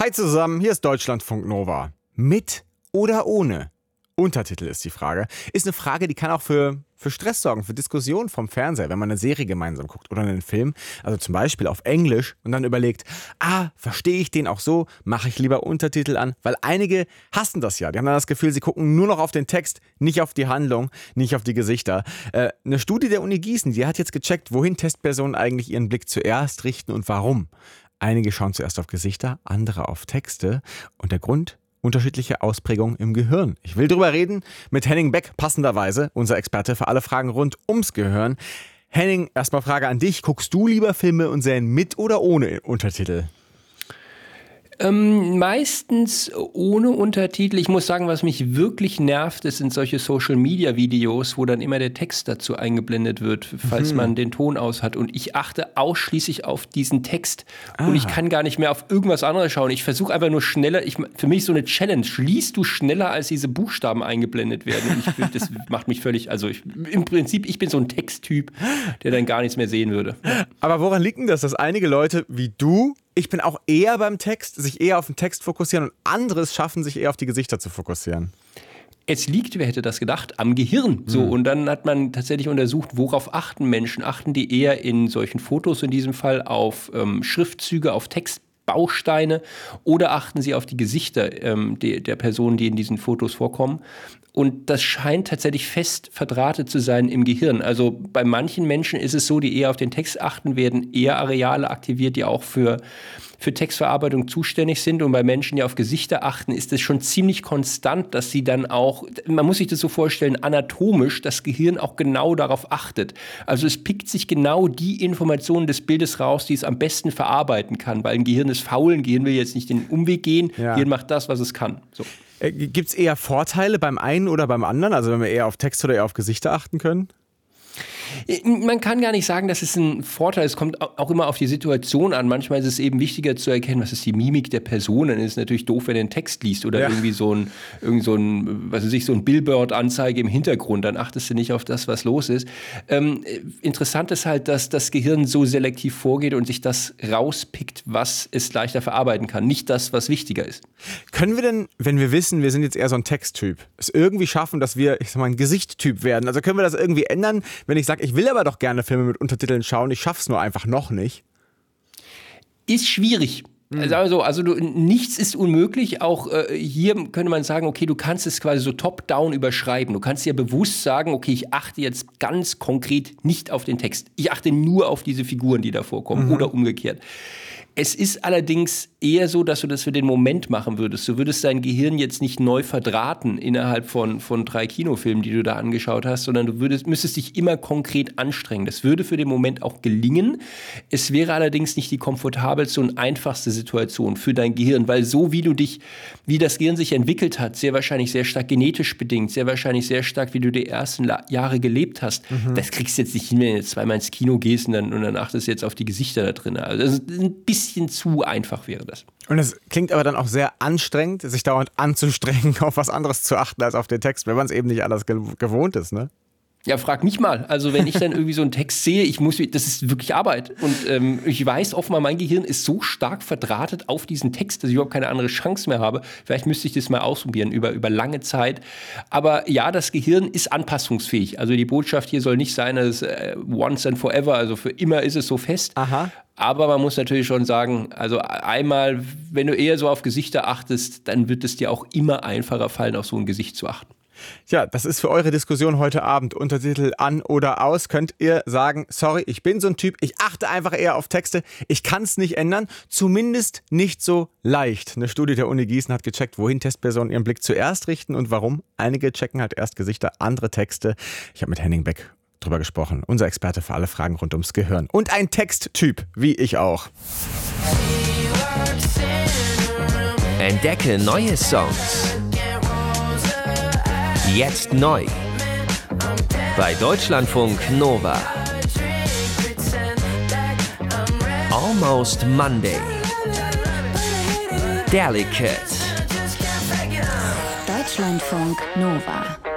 Hi zusammen, hier ist Deutschlandfunk Nova. Mit oder ohne? Untertitel ist die Frage. Ist eine Frage, die kann auch für Stress sorgen, für Diskussionen vom Fernseher, wenn man eine Serie gemeinsam guckt oder einen Film. Also zum Beispiel auf Englisch und dann überlegt, verstehe ich den auch so? Mache ich lieber Untertitel an? Weil einige hassen das ja. Die haben dann das Gefühl, sie gucken nur noch auf den Text, nicht auf die Handlung, nicht auf die Gesichter. Eine Studie der Uni Gießen, die hat jetzt gecheckt, wohin Testpersonen eigentlich ihren Blick zuerst richten und warum. Einige schauen zuerst auf Gesichter, andere auf Texte. Und der Grund? Unterschiedliche Ausprägungen im Gehirn. Ich will drüber reden mit Henning Beck, passenderweise, unser Experte für alle Fragen rund ums Gehirn. Henning, erstmal Frage an dich. Guckst du lieber Filme und Serien mit oder ohne Untertitel? Meistens ohne Untertitel. Ich muss sagen, was mich wirklich nervt, das sind solche Social-Media-Videos, wo dann immer der Text dazu eingeblendet wird, falls man den Ton aus hat. Und ich achte ausschließlich auf diesen Text. Und ich kann gar nicht mehr auf irgendwas anderes schauen. Ich versuche einfach nur schneller. Für mich ist so eine Challenge. Liest du schneller, als diese Buchstaben eingeblendet werden? Und das macht mich völlig, im Prinzip, ich bin so ein Texttyp, der dann gar nichts mehr sehen würde. Aber woran liegt denn das, dass einige Leute wie du, ich bin auch eher beim Text, sich eher auf den Text fokussieren und anderes schaffen, sich eher auf die Gesichter zu fokussieren? Es liegt, wer hätte das gedacht, am Gehirn. So, und dann hat man tatsächlich untersucht, worauf achten Menschen? Achten die eher in solchen Fotos in diesem Fall auf Schriftzüge, auf Textbausteine oder achten sie auf die Gesichter der Personen, die in diesen Fotos vorkommen? Und das scheint tatsächlich fest verdrahtet zu sein im Gehirn. Also bei manchen Menschen ist es so, die eher auf den Text achten, werden eher Areale aktiviert, die auch für Textverarbeitung zuständig sind. Und bei Menschen, die auf Gesichter achten, ist es schon ziemlich konstant, dass sie dann auch, man muss sich das so vorstellen, anatomisch das Gehirn auch genau darauf achtet. Also es pickt sich genau die Informationen des Bildes raus, die es am besten verarbeiten kann. Weil ein Gehirn ist faul, ein Gehirn will jetzt nicht den Umweg gehen, ein Gehirn macht das, was es kann. So. Gibt es eher Vorteile beim einen oder beim anderen? Also wenn wir eher auf Text oder eher auf Gesichter achten können? Man kann gar nicht sagen, dass es ein Vorteil ist. Es kommt auch immer auf die Situation an. Manchmal ist es eben wichtiger zu erkennen, was ist die Mimik der Person. Dann ist es natürlich doof, wenn du einen Text liest oder irgendwie so ein Billboard-Anzeige im Hintergrund. Dann achtest du nicht auf das, was los ist. Interessant ist halt, dass das Gehirn so selektiv vorgeht und sich das rauspickt, was es leichter verarbeiten kann. Nicht das, was wichtiger ist. Können wir denn, wenn wir wissen, wir sind jetzt eher so ein Texttyp, es irgendwie schaffen, dass wir, ein Gesichtstyp werden? Also können wir das irgendwie ändern, wenn ich sage, ich will aber doch gerne Filme mit Untertiteln schauen, ich schaff's nur einfach noch nicht? Ist schwierig. Nichts ist unmöglich. Auch hier könnte man sagen, okay, du kannst es quasi so top-down überschreiben. Du kannst dir bewusst sagen, okay, ich achte jetzt ganz konkret nicht auf den Text. Ich achte nur auf diese Figuren, die da vorkommen oder umgekehrt. Es ist allerdings eher so, dass du das für den Moment machen würdest. Du würdest dein Gehirn jetzt nicht neu verdrahten innerhalb von 3 Kinofilmen, die du da angeschaut hast, sondern du müsstest dich immer konkret anstrengen. Das würde für den Moment auch gelingen. Es wäre allerdings nicht die komfortabelste und einfachste Situation für dein Gehirn, weil so wie das Gehirn sich entwickelt hat, sehr wahrscheinlich sehr stark genetisch bedingt, sehr wahrscheinlich sehr stark, wie du die ersten Jahre gelebt hast, das kriegst du jetzt nicht hin, wenn du jetzt zweimal ins Kino gehst und dann achtest du jetzt auf die Gesichter da drin. Also das ist ein bisschen zu einfach wäre das. Und es klingt aber dann auch sehr anstrengend, sich dauernd anzustrengen, auf was anderes zu achten als auf den Text, wenn man es eben nicht anders gewohnt ist, ne? Ja, frag mich mal. Also wenn ich dann irgendwie so einen Text sehe, das ist wirklich Arbeit. Und ich weiß offenbar, mein Gehirn ist so stark verdrahtet auf diesen Text, dass ich überhaupt keine andere Chance mehr habe. Vielleicht müsste ich das mal ausprobieren über lange Zeit. Aber ja, das Gehirn ist anpassungsfähig. Also die Botschaft hier soll nicht sein, dass once and forever, also für immer ist es so fest. Aha. Aber man muss natürlich schon sagen, also einmal, wenn du eher so auf Gesichter achtest, dann wird es dir auch immer einfacher fallen, auf so ein Gesicht zu achten. Ja, das ist für eure Diskussion heute Abend. Untertitel an oder aus. Könnt ihr sagen, sorry, ich bin so ein Typ, ich achte einfach eher auf Texte, ich kann es nicht ändern, zumindest nicht so leicht. Eine Studie der Uni Gießen hat gecheckt, wohin Testpersonen ihren Blick zuerst richten und warum. Einige checken halt erst Gesichter, andere Texte. Ich habe mit Henning Beck drüber gesprochen, unser Experte für alle Fragen rund ums Gehirn. Und ein Texttyp, wie ich auch. Entdecke neue Songs. Jetzt neu. Bei Deutschlandfunk Nova. Almost Monday. Delicate. Deutschlandfunk Nova.